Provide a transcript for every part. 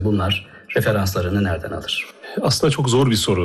Bunlar referanslarını nereden alır? Aslında çok zor bir soru.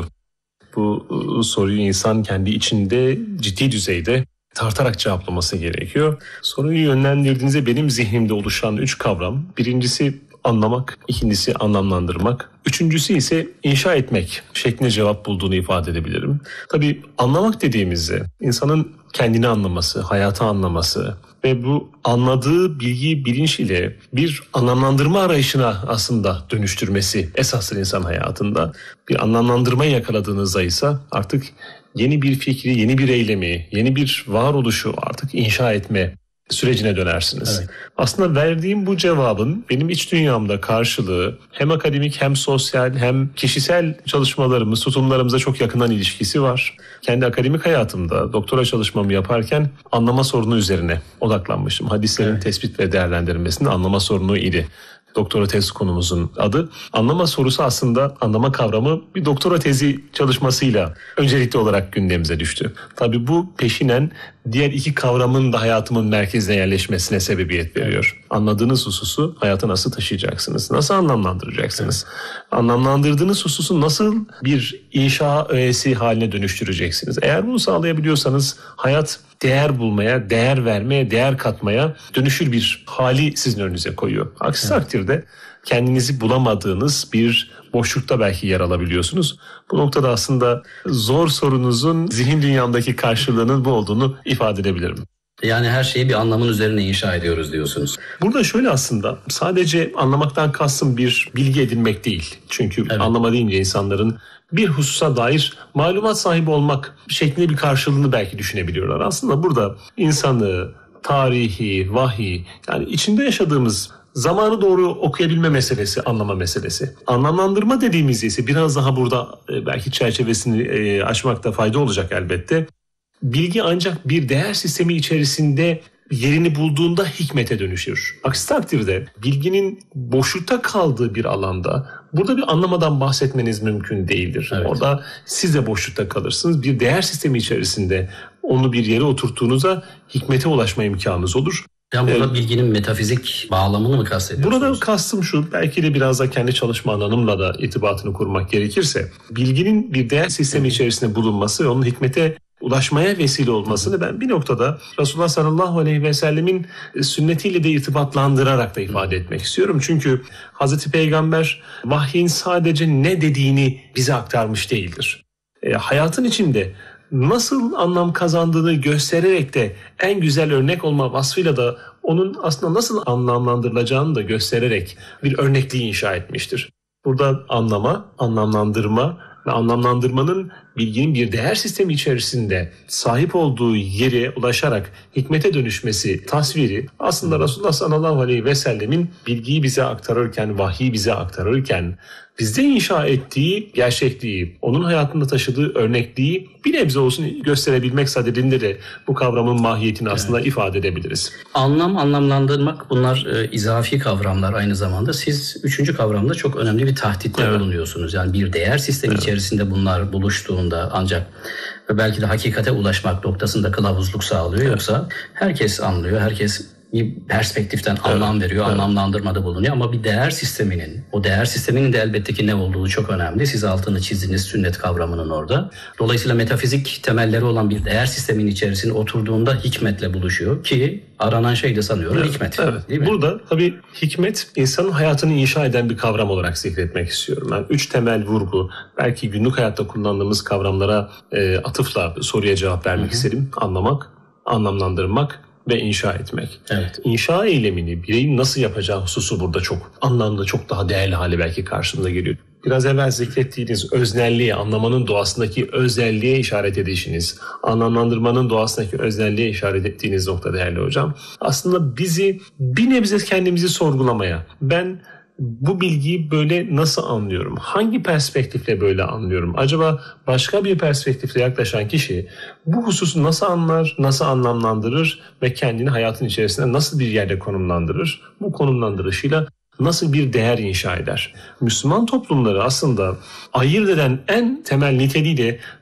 Bu soruyu insan kendi içinde ciddi düzeyde tartarak cevaplaması gerekiyor. Soruyu yönlendirdiğinizde benim zihnimde oluşan 3 kavram. Birincisi anlamak, ikincisi anlamlandırmak, üçüncüsü ise inşa etmek şeklinde cevap bulduğunu ifade edebilirim. Tabii anlamak dediğimizde insanın kendini anlaması, hayatı anlaması ve bu anladığı bilgiyi bilinç ile bir anlamlandırma arayışına aslında dönüştürmesi esastır insan hayatında. Bir anlamlandırmayı yakaladığınızda ise artık yeni bir fikri, yeni bir eylemi, yeni bir varoluşu artık inşa etme sürecine dönersiniz. Evet. Aslında verdiğim bu cevabın benim iç dünyamda karşılığı hem akademik hem sosyal hem kişisel çalışmalarımız, tutumlarımıza çok yakından ilişkisi var. Kendi akademik hayatımda doktora çalışmamı yaparken anlama sorunu üzerine odaklanmışım. Hadislerin tespit ve değerlendirilmesinin anlama sorunu idi. Doktora tez konumuzun adı. Anlama sorusu aslında anlama kavramı bir doktora tezi çalışmasıyla öncelikli olarak gündemimize düştü. Tabii bu peşinen diğer iki kavramın da hayatımın merkezine yerleşmesine sebebiyet veriyor. Anladığınız hususu hayata nasıl taşıyacaksınız? Nasıl anlamlandıracaksınız? Anlamlandırdığınız hususu nasıl bir inşa öğesi haline dönüştüreceksiniz? Eğer bunu sağlayabiliyorsanız hayat değer bulmaya, değer vermeye, değer katmaya dönüşür bir hali sizin önünüze koyuyor. Aksi takdirde kendinizi bulamadığınız bir boşlukta belki yer alabiliyorsunuz. Bu noktada aslında zor sorunuzun zihin dünyamdaki karşılığının bu olduğunu ifade edebilirim. Yani her şeyi bir anlamın üzerine inşa ediyoruz diyorsunuz. Burada şöyle aslında sadece anlamaktan kastım bir bilgi edinmek değil. Çünkü anlama deyince insanların bir hususa dair malumat sahibi olmak şeklinde bir karşılığını belki düşünebiliyorlar. Aslında burada insanı, tarihi, vahiy yani içinde yaşadığımız zamanı doğru okuyabilme meselesi, anlama meselesi. Anlamlandırma dediğimiz ise biraz daha burada belki çerçevesini açmakta fayda olacak elbette. Bilgi ancak bir değer sistemi içerisinde yerini bulduğunda hikmete dönüşür. Aksi takdirde bilginin boşlukta kaldığı bir alanda burada bir anlamadan bahsetmeniz mümkün değildir. Evet. Orada siz de boşlukta kalırsınız. Bir değer sistemi içerisinde onu bir yere oturttuğunuzda hikmete ulaşma imkanınız olur. Yani burada bilginin metafizik bağlamını mı kastediyorsunuz? Burada kastım şu, belki de biraz da kendi çalışma alanımla da irtibatını kurmak gerekirse, bilginin bir değer sistemi içerisinde bulunması ve onun hikmete ulaşmaya vesile olmasını ben bir noktada Resulullah sallallahu aleyhi ve sellemin sünnetiyle de irtibatlandırarak da ifade etmek istiyorum. Çünkü Hazreti Peygamber vahyin sadece ne dediğini bize aktarmış değildir. Hayatın içinde nasıl anlam kazandığını göstererek de en güzel örnek olma vasfıyla da onun aslında nasıl anlamlandırılacağını da göstererek bir örnekliği inşa etmiştir. Burada anlama, anlamlandırma ve anlamlandırmanın bilginin bir değer sistemi içerisinde sahip olduğu yere ulaşarak hikmete dönüşmesi tasviri aslında Resulullah sallallahu aleyhi ve sellemin bilgiyi bize aktarırken, vahyi bize aktarırken bizde inşa ettiği gerçekliği, onun hayatında taşıdığı örnekliği bir nebze olsun gösterebilmek sadedinde de bu kavramın mahiyetini aslında ifade edebiliriz. Anlamlandırmak bunlar izafi kavramlar aynı zamanda. Siz üçüncü kavramda çok önemli bir tahtitte bulunuyorsunuz. Yani bir değer sistemi içerisinde bunlar buluştuğunda ancak ve belki de hakikate ulaşmak noktasında kılavuzluk sağlıyor. Yoksa herkes anlıyor, herkes bir perspektiften anlam veriyor, anlamlandırmada bulunuyor ama bir değer sisteminin, o değer sisteminin de elbette ki ne olduğu çok önemli. Siz altını çizdiniz sünnet kavramının orada. Dolayısıyla metafizik temelleri olan bir değer sisteminin içerisine oturduğunda hikmetle buluşuyor ki aranan şey de sanıyorum hikmet. Evet. Değil mi? Burada tabii hikmet insanın hayatını inşa eden bir kavram olarak zikretmek istiyorum. Yani 3 temel vurgu, belki günlük hayatta kullandığımız kavramlara atıfla soruya cevap vermek isterim. Anlamak, anlamlandırmak ve inşa etmek. Evet. İnşa eylemini bireyin nasıl yapacağı hususu burada çok anlamlı, çok daha değerli hali belki karşımıza geliyor. Biraz evvel zikrettiğiniz öznelliğe, anlamanın doğasındaki özelliğe işaret edişiniz, anlamlandırmanın doğasındaki öznelliğe işaret ettiğiniz nokta değerli hocam. Aslında bizi bir nebze kendimizi sorgulamaya, ben bu bilgiyi böyle nasıl anlıyorum? Hangi perspektifle böyle anlıyorum? Acaba başka bir perspektifle yaklaşan kişi bu hususu nasıl anlar, nasıl anlamlandırır ve kendini hayatın içerisinde nasıl bir yerde konumlandırır? Bu konumlandırışıyla nasıl bir değer inşa eder? Müslüman toplumları aslında ayırt eden en temel niteliği de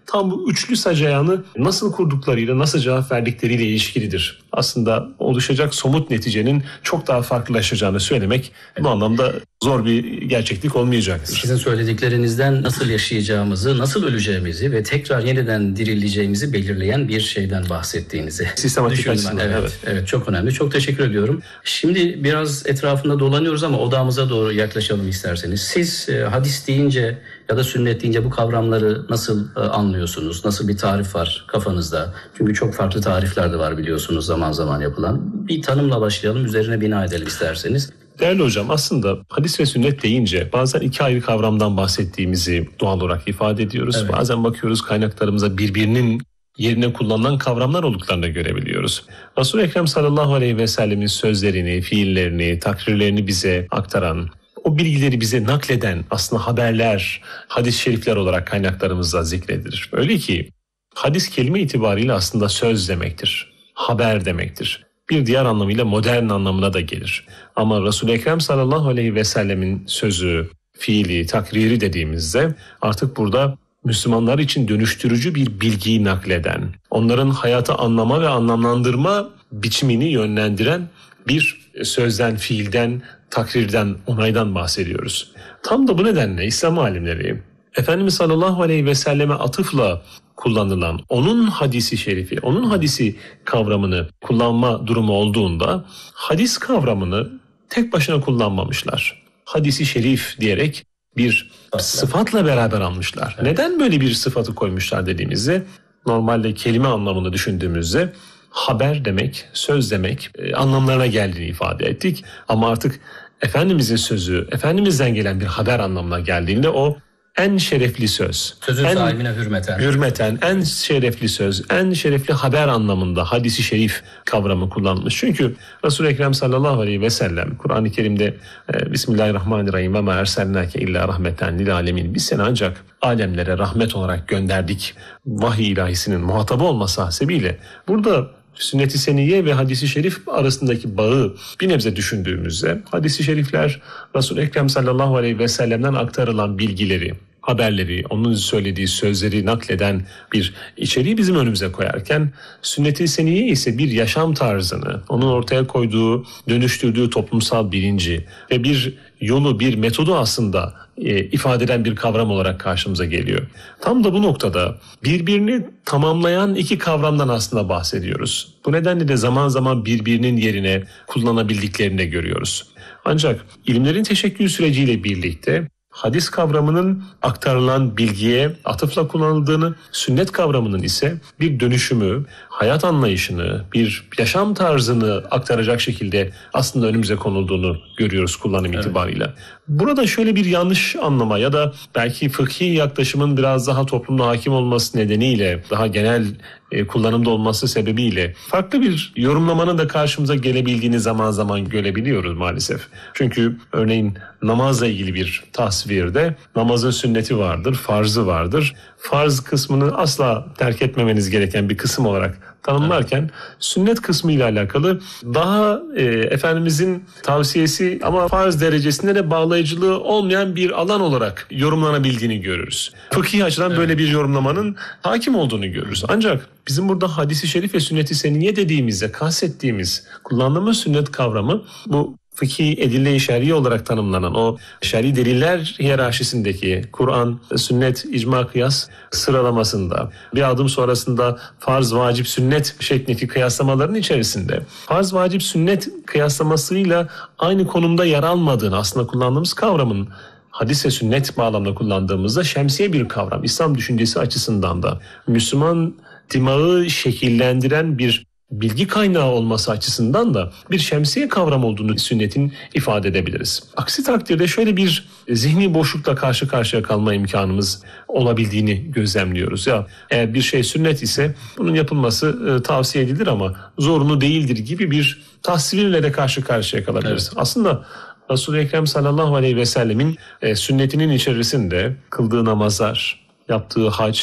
tam bu üçlü sac ayağını nasıl kurduklarıyla, nasıl cevap verdikleriyle ilişkilidir. Aslında oluşacak somut neticenin çok daha farklılaşacağını söylemek bu anlamda zor bir gerçeklik olmayacaktır. Sizin söylediklerinizden nasıl yaşayacağımızı, nasıl öleceğimizi ve tekrar yeniden dirileceğimizi belirleyen bir şeyden bahsettiğinizi sistematik açısından. Evet, çok önemli. Çok teşekkür ediyorum. Şimdi biraz etrafında dolanıyoruz ama odamıza doğru yaklaşalım isterseniz. Siz hadis deyince ya da sünnet deyince bu kavramları nasıl anlıyorsunuz? Nasıl bir tarif var kafanızda? Çünkü çok farklı tarifler de var biliyorsunuz zaman zaman yapılan. Bir tanımla başlayalım, üzerine bina edelim isterseniz. Değerli hocam, aslında hadis ve sünnet deyince bazen iki ayrı kavramdan bahsettiğimizi doğal olarak ifade ediyoruz. Evet. Bazen bakıyoruz kaynaklarımıza birbirinin yerine kullanılan kavramlar olduklarını görebiliyoruz. Resul-i Ekrem sallallahu aleyhi ve sellemin sözlerini, fiillerini, takrirlerini bize aktaran, o bilgileri bize nakleden aslında haberler, hadis-i şerifler olarak kaynaklarımızda zikredilir. Öyle ki hadis kelime itibariyle aslında söz demektir, haber demektir. Bir diğer anlamıyla modern anlamına da gelir. Ama Resul-i Ekrem sallallahu aleyhi ve sellemin sözü, fiili, takriri dediğimizde artık burada Müslümanlar için dönüştürücü bir bilgiyi nakleden, onların hayatı anlama ve anlamlandırma biçimini yönlendiren bir sözden, fiilden, takrirden, onaydan bahsediyoruz. Tam da bu nedenle İslam alimleri Efendimiz sallallahu aleyhi ve selleme atıfla kullanılan onun hadisi şerifi, onun hadisi kavramını kullanma durumu olduğunda hadis kavramını tek başına kullanmamışlar. Hadisi şerif diyerek bir sıfatla beraber almışlar. Evet. Neden böyle bir sıfatı koymuşlar dediğimizde, normalde kelime anlamını düşündüğümüzde haber demek, söz demek anlamlarına geldiğini ifade ettik. Ama artık Efendimizin sözü, Efendimiz'den gelen bir haber anlamına geldiğinde o en şerefli söz. Sözün sahibine hürmeten. En şerefli söz, en şerefli haber anlamında hadisi şerif kavramı kullanılmış. Çünkü Resul-i Ekrem sallallahu aleyhi ve sellem Kur'an-ı Kerim'de Bismillahirrahmanirrahim ve ma ersennake illa rahmeten lil alemin. Biz seni ancak alemlere rahmet olarak gönderdik. Vahiy ilahisinin muhatabı olması hasebiyle burada sünnet-i seniyye ve hadis-i şerif arasındaki bağı bir nebze düşündüğümüzde hadis-i şerifler Resul-i Ekrem sallallahu aleyhi ve sellem'den aktarılan bilgileri, haberleri, onun söylediği sözleri nakleden bir içeriği bizim önümüze koyarken sünnet-i seniyye ise bir yaşam tarzını, onun ortaya koyduğu, dönüştürdüğü toplumsal bilinci ve bir yolu, bir metodu aslında ifade eden bir kavram olarak karşımıza geliyor. Tam da bu noktada birbirini tamamlayan iki kavramdan aslında bahsediyoruz. Bu nedenle de zaman zaman birbirinin yerine kullanabildiklerini de görüyoruz. Ancak ilimlerin teşekkül süreciyle birlikte hadis kavramının aktarılan bilgiye atıfla kullanıldığını, sünnet kavramının ise bir dönüşümü, hayat anlayışını, bir yaşam tarzını aktaracak şekilde aslında önümüze konulduğunu görüyoruz kullanım itibarıyla. Burada şöyle bir yanlış anlama ya da belki fıkhi yaklaşımın biraz daha toplumda hakim olması nedeniyle, daha genel kullanımda olması sebebiyle farklı bir yorumlamanın da karşımıza gelebildiğini zaman zaman görebiliyoruz maalesef. Çünkü örneğin namazla ilgili bir tasvirde namazın sünneti vardır, farzı vardır. Farz kısmını asla terk etmemeniz gereken bir kısım olarak tanımlarken sünnet kısmı ile alakalı daha Efendimizin tavsiyesi ama farz derecesinde de bağlayıcılığı olmayan bir alan olarak yorumlanabildiğini görürüz. Fıkhi açıdan böyle bir yorumlamanın hakim olduğunu görürüz. Ancak bizim burada hadis-i şerif ve sünnet-i seniyye dediğimizde kastettiğimiz, kullandığımız sünnet kavramı bu fıkhi edille-i şer'i olarak tanımlanan o şer'i deliller hiyerarşisindeki Kur'an, sünnet, icma, kıyas sıralamasında bir adım sonrasında farz, vacip, sünnet şeklindeki kıyaslamaların içerisinde farz, vacip, sünnet kıyaslamasıyla aynı konumda yer almadığını aslında kullandığımız kavramın hadis ve sünnet bağlamında kullandığımızda şemsiye bir kavram. İslam düşüncesi açısından da Müslüman dimağı şekillendiren bir bilgi kaynağı olması açısından da bir şemsiye kavram olduğunu sünnetin ifade edebiliriz. Aksi takdirde şöyle bir zihni boşlukla karşı karşıya kalma imkanımız olabildiğini gözlemliyoruz. Ya eğer bir şey sünnet ise bunun yapılması tavsiye edilir ama zorunlu değildir gibi bir tasvirle de karşı karşıya kalabiliriz. Evet. Aslında Resul-i Ekrem sallallahu aleyhi ve sellemin sünnetinin içerisinde kıldığı namazlar, yaptığı hac,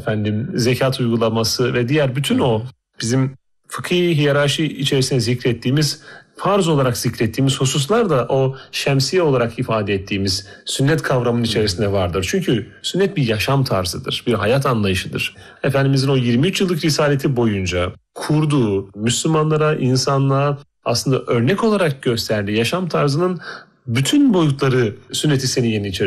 zekat uygulaması ve diğer bütün o bizim fıkhi hiyerarşi içerisinde zikrettiğimiz farz olarak zikrettiğimiz hususlar da o şemsiye olarak ifade ettiğimiz sünnet kavramının içerisinde vardır. Çünkü sünnet bir yaşam tarzıdır, bir hayat anlayışıdır. Efendimizin o 23 yıllık risaleti boyunca kurduğu, Müslümanlara, insanlığa aslında örnek olarak gösterdiği yaşam tarzının bütün boyutları sünnet-i seniyyenin içerisinde.